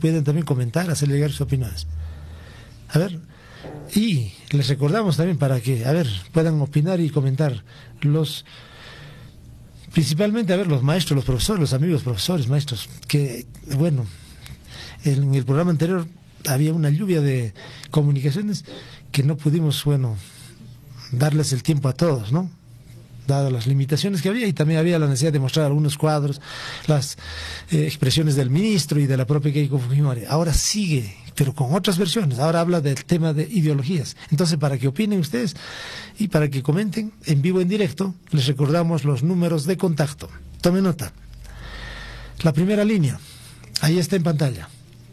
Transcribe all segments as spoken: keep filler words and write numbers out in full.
pueden también comentar, hacer llegar sus opiniones. A ver, y les recordamos también para que, a ver, puedan opinar y comentar los, principalmente, a ver, los maestros, los profesores, los amigos profesores, maestros, que, bueno, en el programa anterior había una lluvia de comunicaciones que no pudimos, bueno, darles el tiempo a todos, ¿no? Dadas las limitaciones que había, y también había la necesidad de mostrar algunos cuadros, las eh, expresiones del ministro y de la propia Keiko Fujimori. Ahora sigue, pero con otras versiones. Ahora habla del tema de ideologías. Entonces, para que opinen ustedes y para que comenten en vivo, en directo, les recordamos los números de contacto. Tome nota. La primera línea, ahí está en pantalla.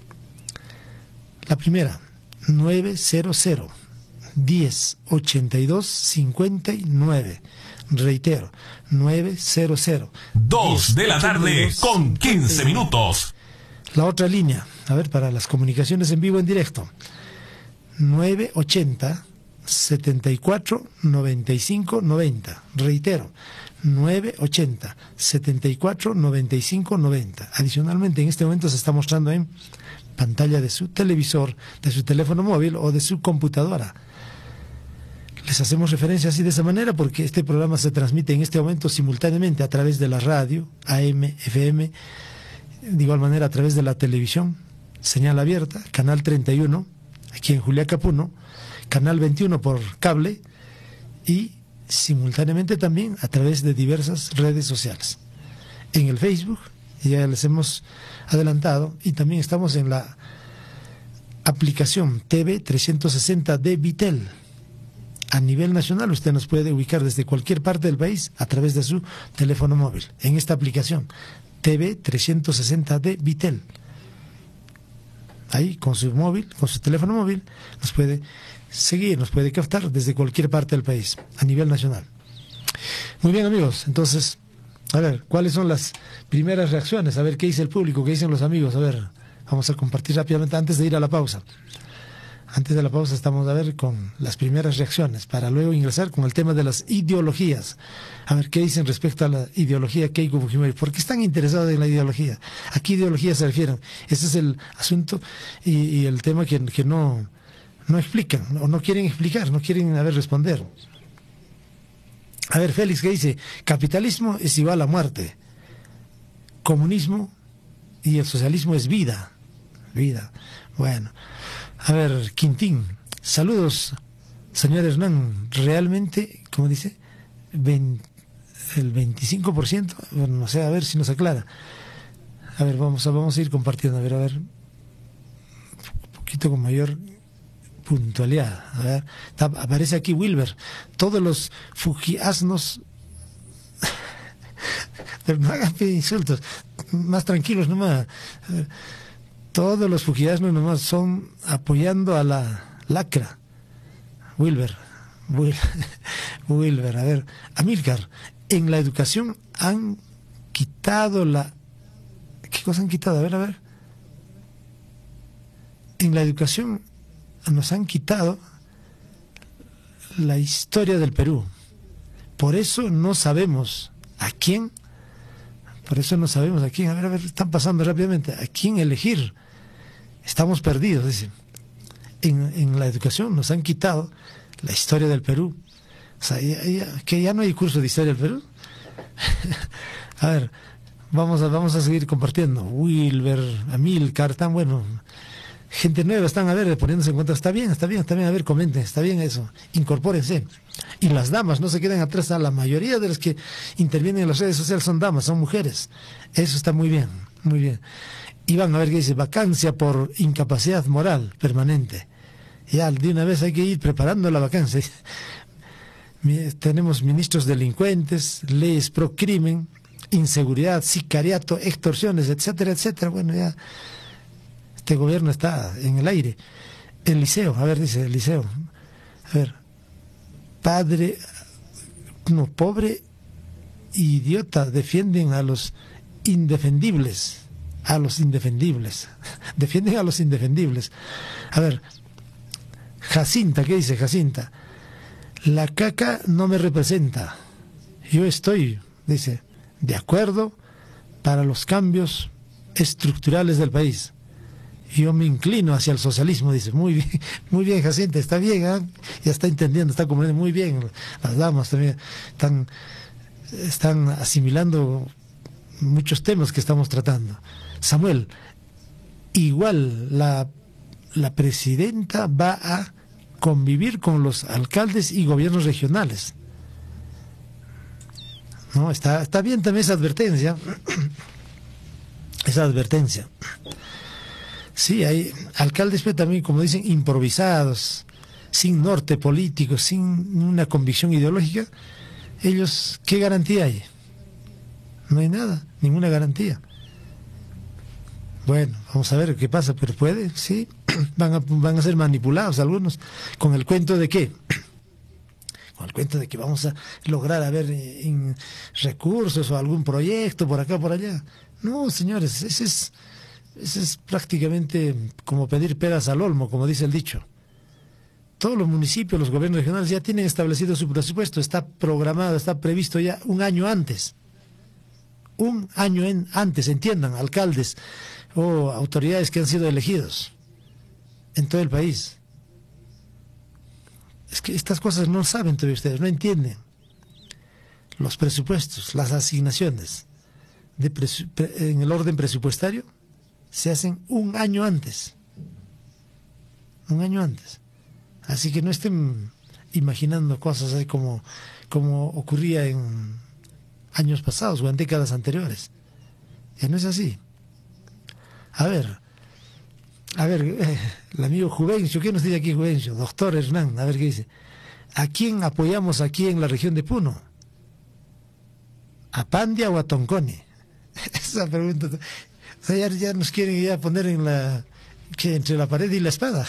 La primera, nueve cero cero, diez, ochenta y dos, cincuenta y nueve. Reitero, nueve cero cero. Dos de la tarde con quince minutos. La otra línea, a ver, para las comunicaciones en vivo, en directo. nueve ochenta, setenta y cuatro, noventa y cinco, noventa. Reitero, nueve ochenta, setenta y cuatro, noventa y cinco, noventa. Adicionalmente, en este momento se está mostrando en pantalla de su televisor, de su teléfono móvil o de su computadora. Les hacemos referencia así de esa manera porque este programa se transmite en este momento simultáneamente a través de la radio, A M, F M, de igual manera a través de la televisión, señal abierta, canal treinta y uno, aquí en Juliaca Puno, canal veintiuno por cable y simultáneamente también a través de diversas redes sociales. En el Facebook, ya les hemos adelantado, y también estamos en la aplicación T V trescientos sesenta de Vitel. A nivel nacional usted nos puede ubicar desde cualquier parte del país a través de su teléfono móvil. En esta aplicación T V trescientos sesenta de Vitel. Ahí con su móvil, con su teléfono móvil, nos puede seguir, nos puede captar desde cualquier parte del país, a nivel nacional. Muy bien, amigos, entonces, a ver, ¿cuáles son las primeras reacciones? A ver, ¿qué dice el público? ¿Qué dicen los amigos? A ver, vamos a compartir rápidamente antes de ir a la pausa. Antes de la pausa estamos a ver con las primeras reacciones para luego ingresar con el tema de las ideologías. A ver qué dicen respecto a la ideología Keiko Fujimori. ¿Por qué están interesados en la ideología? ¿A qué ideología se refieren? Ese es el asunto y, y el tema que, que no, no explican o no quieren explicar, no quieren a ver responder. A ver, Félix, ¿qué dice? Capitalismo es igual a muerte. Comunismo y el socialismo es vida. Vida. Bueno. A ver, Quintín, saludos, señor Hernán. Realmente, ¿cómo dice? veinte, el veinticinco por ciento, bueno, no sé, a ver si nos aclara. A ver, vamos a, vamos a ir compartiendo, a ver, a ver, un poquito con mayor puntualidad. A ver, está, aparece aquí Wilber, todos los fujiasnos, pero no hagan insultos, más tranquilos nomás. A ver, todos los fujiasnos nomás son apoyando a la lacra. Wilber, Wil, Wilber, a ver, Amílcar, en la educación han quitado la... ¿Qué cosa han quitado? A ver, a ver. En la educación nos han quitado la historia del Perú. Por eso no sabemos a quién, por eso no sabemos a quién, a ver, a ver, están pasando rápidamente, a quién elegir. Estamos perdidos, dicen. En, en la educación nos han quitado la historia del Perú. O sea, ya, ya, que ya no hay curso de historia del Perú. A ver, vamos a, vamos a seguir compartiendo. Wilber, Amílcar, tan bueno. Gente nueva están, a ver, poniéndose en cuenta. Está bien, está bien, está bien, a ver, comenten, está bien eso. Incorpórense. Y las damas no se queden atrás. A la mayoría de las que intervienen en las redes sociales son damas, son mujeres. Eso está muy bien, muy bien. Iván, a ver qué dice, vacancia por incapacidad moral permanente. Ya, de una vez hay que ir preparando la vacancia. Tenemos ministros delincuentes, leyes pro crimen, inseguridad, sicariato, extorsiones, etcétera, etcétera. Bueno, ya este gobierno está en el aire. El liceo, a ver, dice el liceo. A ver, padre, no, pobre idiota, defienden a los indefendibles. A los indefendibles. Defienden a los indefendibles. A ver, Jacinta, ¿qué dice Jacinta? La caca no me representa. Yo estoy, dice, de acuerdo para los cambios estructurales del país. yo me inclino hacia el socialismo, dice. Muy bien, muy bien, Jacinta, está bien, ¿eh? Ya está entendiendo, está comprendiendo muy bien. Las damas también están, están asimilando muchos temas que estamos tratando. Samuel, igual la, la presidenta va a convivir con los alcaldes y gobiernos regionales. No, está, está bien también esa advertencia. Esa advertencia. Sí, hay alcaldes, pero también, como dicen, improvisados, sin norte político, sin una convicción ideológica. Ellos, ¿qué garantía hay? No hay nada, ninguna garantía. Bueno, vamos a ver qué pasa, pero puede, sí, van a, van a ser manipulados algunos, con el cuento de qué, con el cuento de que vamos a lograr a ver en recursos o algún proyecto por acá por allá. No, señores, ese es, ese es prácticamente como pedir peras al olmo, como dice el dicho. Todos los municipios, los gobiernos regionales ya tienen establecido su presupuesto, está programado, está previsto ya un año antes. Un año en, antes, entiendan, alcaldes o autoridades que han sido elegidos en todo el país. Es que estas cosas no saben todavía ustedes, no entienden. Los presupuestos, las asignaciones de presu en el orden presupuestario se hacen un año antes. Un año antes. Así que no estén imaginando cosas así como, como ocurría en años pasados o en décadas anteriores. Ya no es así. A ver, a ver, eh, el amigo Juvencio, ¿qué nos dice aquí Juvencio? Doctor Hernán, a ver qué dice. ¿A quién apoyamos aquí en la región de Puno? ¿A Pandia o a Tonconi? Esa pregunta, o sea, ya, ya nos quieren ya poner en la, que entre la pared y la espada.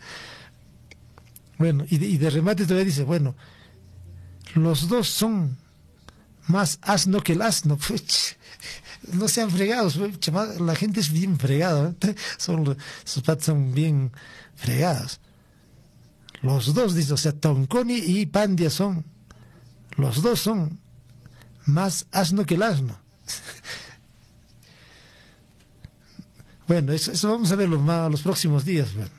Bueno, y de, y de remate todavía dice, bueno, los dos son más asno que el asno. No sean fregados, la gente es bien fregada, ¿eh? Son, sus patas son bien fregados. Los dos, dice, o sea, Tonconi y Pandia son, los dos son más asno que el asno. Bueno, eso, eso vamos a verlo más los próximos días. Bueno,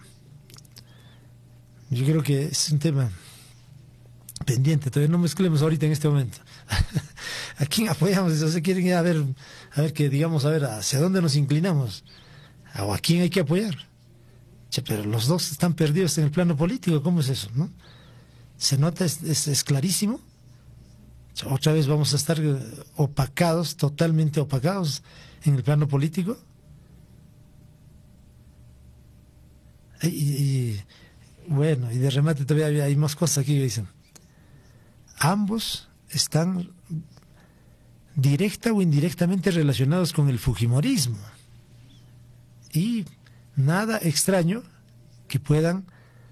yo creo que es un tema pendiente, todavía no mezclemos ahorita en este momento. ¿A quién apoyamos? O sea, quieren ir a ver, a ver que digamos, a ver hacia dónde nos inclinamos, o a quién hay que apoyar. Che, pero los dos están perdidos en el plano político, ¿cómo es eso? ¿No? Se nota, es, es, es clarísimo. Che, otra vez vamos a estar opacados, totalmente opacados en el plano político. Y, y bueno, y de remate todavía hay más cosas aquí que dicen. Ambos están directa o indirectamente relacionados con el fujimorismo. Y nada extraño que puedan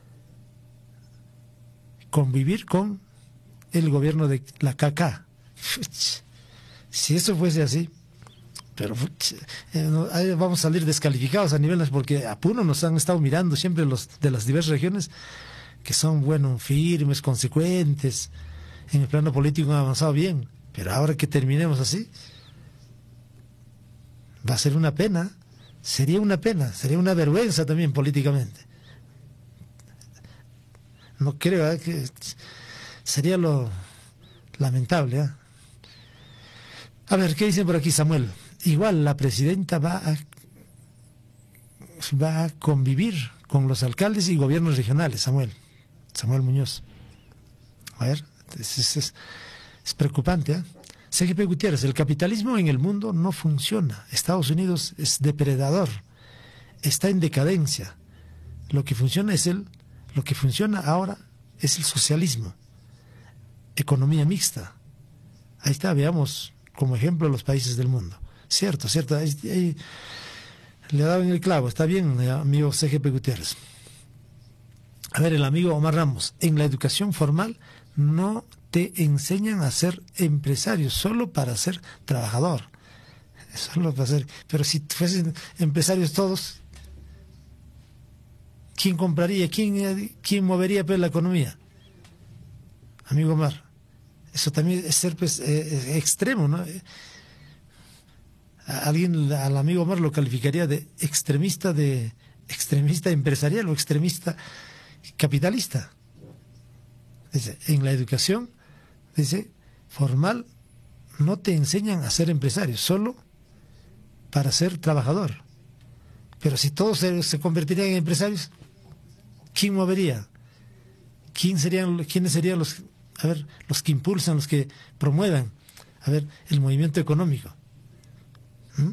convivir con el gobierno de la K K. Si eso fuese así, pero eh, vamos a salir descalificados a niveles, porque a Puno nos han estado mirando siempre los de las diversas regiones, que son, bueno, firmes, consecuentes, en el plano político han avanzado bien, pero ahora que terminemos así, va a ser una pena, sería una pena, sería una vergüenza también políticamente. No creo, ¿eh? Que sería lo lamentable. ¿eh? A ver, ¿qué dicen por aquí, Samuel? Igual la presidenta va a, va a convivir con los alcaldes y gobiernos regionales, Samuel. Samuel Muñoz. A ver, es, es, es, es preocupante. ¿eh? C G P Gutiérrez, el capitalismo en el mundo no funciona. Estados Unidos es depredador, está en decadencia. Lo que funciona es el, lo que funciona ahora es el socialismo, economía mixta. Ahí está, veamos como ejemplo los países del mundo. Cierto, cierto, ahí, ahí le ha dado en el clavo, está bien, amigo C G P Gutiérrez. A ver, el amigo Omar Ramos, en la educación formal no te enseñan a ser empresario, solo para ser trabajador. Solo para ser, pero si fuesen empresarios todos, ¿quién compraría? ¿Quién, quién movería pues, la economía? Amigo Omar, eso también es ser pues, eh, extremo, ¿no? Alguien, al amigo Omar lo calificaría de extremista de extremista empresarial o extremista capitalista. Dice, en la educación, dice, formal, no te enseñan a ser empresario, solo para ser trabajador. Pero si todos se, se convertirían en empresarios, ¿quién movería? ¿Quién serían, ¿Quiénes serían los, a ver, los que impulsan, los que promuevan, a ver, el movimiento económico? ¿Mm?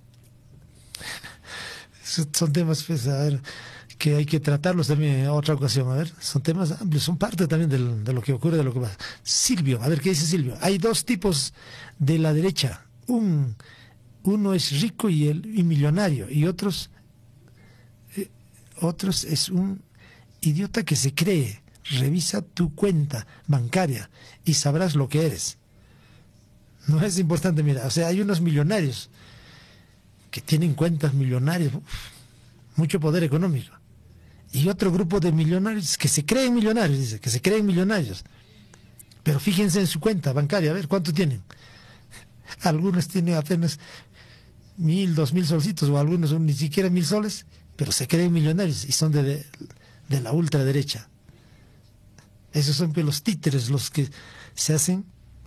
Son temas, pues, a ver, que hay que tratarlos también en otra ocasión. A ver, son temas amplios, son parte también del, de lo que ocurre, de lo que pasa. Silvio, a ver, ¿qué dice Silvio? Hay dos tipos de la derecha. Un, uno es rico y, el, y millonario, y otros, eh, otros es un idiota que se cree. Revisa tu cuenta bancaria y sabrás lo que eres. No es importante, mira, o sea, hay unos millonarios que tienen cuentas millonarias, uf, mucho poder económico, y otro grupo de millonarios que se creen millonarios, dice, que se creen millonarios, pero fíjense en su cuenta bancaria, a ver cuánto tienen. Algunos tienen apenas mil, dos mil solcitos, o algunos son ni siquiera mil soles, pero se creen millonarios y son de, de, de la ultraderecha. Esos son los títeres los que se hacen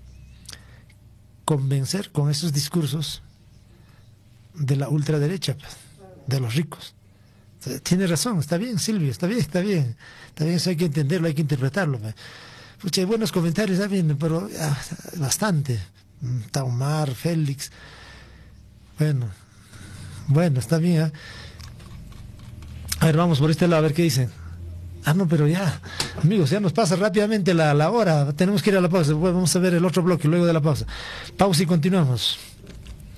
convencer con esos discursos de la ultraderecha, de los ricos. Tiene razón, está bien, Silvio, está bien, está bien. Está bien, eso hay que entenderlo, hay que interpretarlo. Pucha, hay buenos comentarios, está bien, pero ah, bastante. Taumar, Félix. Bueno, bueno, está bien. ¿eh? A ver, vamos por este lado, a ver qué dicen. Ah, no, pero ya, amigos, ya nos pasa rápidamente la, la hora. Tenemos que ir a la pausa. Vamos a ver el otro bloque luego de la pausa. Pausa y continuamos.